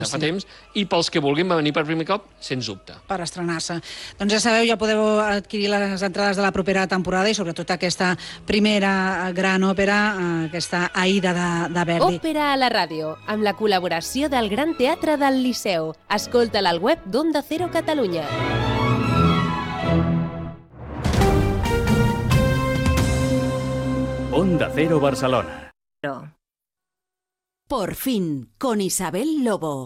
fa temps, i pels que vulguin venir per primer cop, sens dubte. Per estrenar-se. Doncs ja sabeu, ja podeu adquirir les entrades de la propera temporada i sobretot aquesta primera gran òpera, aquesta Aida de Verdi. Òpera a la ràdio, amb la col·laboració del Gran Teatre del Liceu. Escolta-la al web d'Onda Cero Catalunya. Onda Cero Barcelona. Por fin, con Isabel Lobo.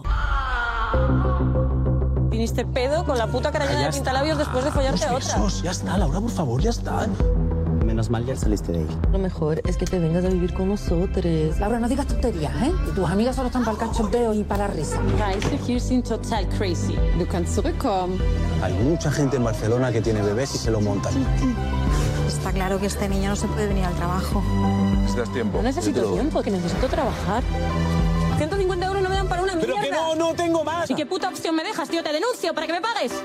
Viniste pedo con la puta cara llena de pintalabios después de follarte a otra. Ya está, Laura, por favor, ya está. Menos mal ya saliste de ahí. Lo mejor es que te vengas a vivir con nosotros. Laura, no digas tonterías, ¿eh? Tus amigas solo están para el cachondeo y para la risa. Reise hier sind total crazy. Du kannst zurückkommen. Hay mucha gente en Barcelona que tiene bebés y se lo montan. Está claro que este niño no se puede venir al trabajo. Necesitas tiempo. No necesito tiempo, que necesito trabajar. 150 euros no me dan para una mierda. ¡Pero que no tengo más! ¿Y qué puta opción me dejas, tío? Te denuncio para que me pagues.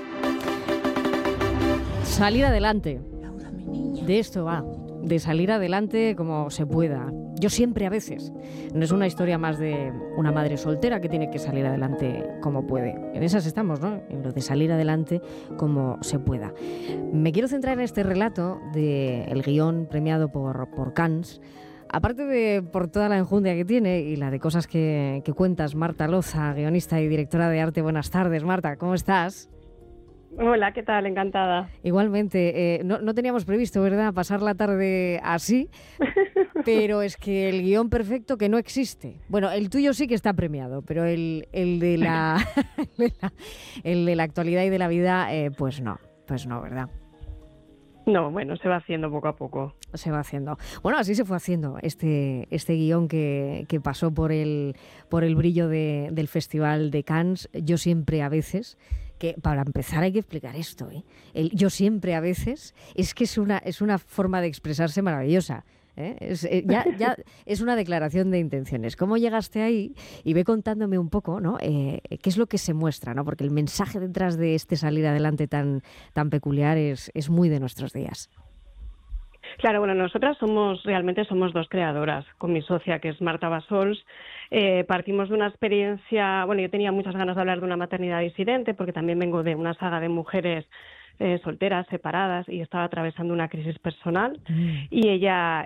Salir adelante. De esto va. De salir adelante como se pueda. Yo siempre, a veces. No es una historia más de una madre soltera que tiene que salir adelante como puede. En esas estamos, ¿no? En lo de salir adelante como se pueda. Me quiero centrar en este relato del guión premiado por Cannes. Aparte de por toda la enjundia que tiene y la de cosas que cuentas, Marta Loza, guionista y directora de arte. Buenas tardes, Marta, ¿cómo estás? Hola, ¿qué tal? Encantada. Igualmente, no teníamos previsto, ¿verdad?, pasar la tarde así, pero es que el guión perfecto que no existe. Bueno, el tuyo sí que está premiado, pero el de la el de la actualidad y de la vida, pues no, ¿verdad? No, bueno, se va haciendo poco a poco. Se va haciendo. Bueno, así se fue haciendo este guión que pasó por el brillo del Festival de Cannes. Yo siempre, a veces, que para empezar hay que explicar esto, ¿eh? Yo siempre, a veces, es que es una forma de expresarse maravillosa. Ya es una declaración de intenciones. ¿Cómo llegaste ahí? Y ve contándome un poco, ¿no? ¿Qué es lo que se muestra, ¿no? Porque el mensaje detrás de este salir adelante tan peculiar es muy de nuestros días. Claro, bueno, nosotras realmente somos dos creadoras, con mi socia, que es Marta Bassols. Partimos de una experiencia, bueno, yo tenía muchas ganas de hablar de una maternidad disidente, porque también vengo de una saga de mujeres solteras, separadas, y estaba atravesando una crisis personal. Y ella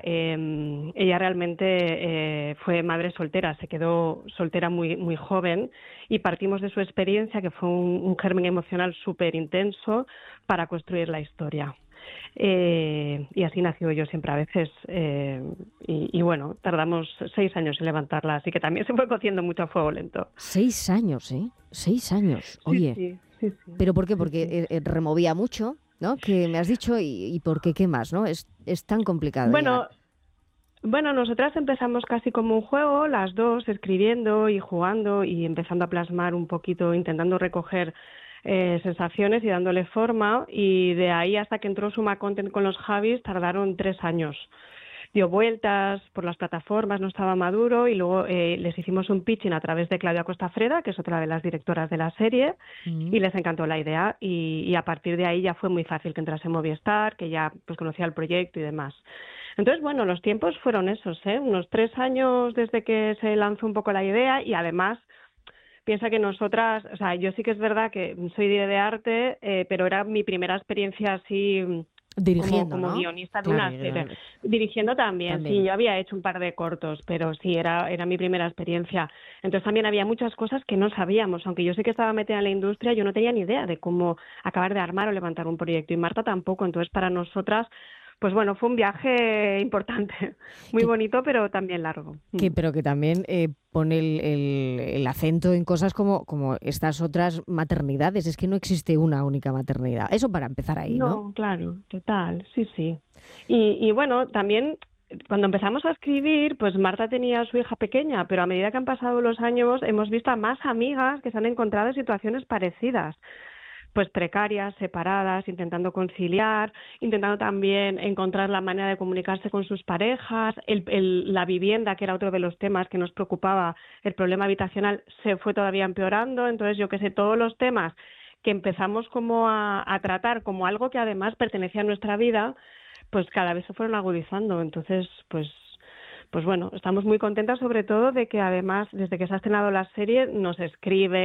realmente fue madre soltera, se quedó soltera muy, muy joven, y partimos de su experiencia, que fue un germen emocional súper intenso, para construir la historia. Y así nació Yo siempre a veces, y bueno, tardamos 6 años en levantarla, así que también se fue cociendo mucho a fuego lento. 6 años, ¿eh? 6 años, oye. Sí. ¿Pero por qué? Porque removía mucho, ¿no? Que me has dicho, y ¿por qué? ¿Qué más, no? Es tan complicado. Bueno, nosotras empezamos casi como un juego, las dos, escribiendo y jugando y empezando a plasmar un poquito, intentando recoger sensaciones y dándole forma, y de ahí hasta que entró Suma Content con los Javis tardaron 3 años. Dio vueltas por las plataformas, no estaba maduro, y luego les hicimos un pitching a través de Claudia Costa Freda, que es otra de las directoras de la serie, y les encantó la idea, y a partir de ahí ya fue muy fácil que entrase Movistar, que ya pues conocía el proyecto y demás. Entonces, bueno, los tiempos fueron esos, unos 3 años desde que se lanzó un poco la idea, y además piensa que nosotras, o sea, yo sí que es verdad que soy de arte, pero era mi primera experiencia así dirigiendo, como ¿no? guionista de una serie. Dirigiendo también, sí, yo había hecho un par de cortos, pero sí, era mi primera experiencia. Entonces también había muchas cosas que no sabíamos, aunque yo sí que estaba metida en la industria, yo no tenía ni idea de cómo acabar de armar o levantar un proyecto, y Marta tampoco. Entonces para nosotras, pues bueno, fue un viaje importante, muy bonito, pero también largo. Pero que también pone el acento en cosas como estas otras maternidades. Es que no existe una única maternidad. Eso para empezar ahí, ¿no? No, claro, total, sí. Y bueno, también cuando empezamos a escribir, pues Marta tenía a su hija pequeña, pero a medida que han pasado los años hemos visto a más amigas que se han encontrado en situaciones parecidas, pues precarias, separadas, intentando conciliar, intentando también encontrar la manera de comunicarse con sus parejas, la vivienda, que era otro de los temas que nos preocupaba, el problema habitacional se fue todavía empeorando. Entonces, yo qué sé, todos los temas que empezamos como a tratar como algo que además pertenecía a nuestra vida, pues cada vez se fueron agudizando. Entonces, pues pues bueno, estamos muy contentas sobre todo de que además, desde que se ha estrenado la serie, nos escriben,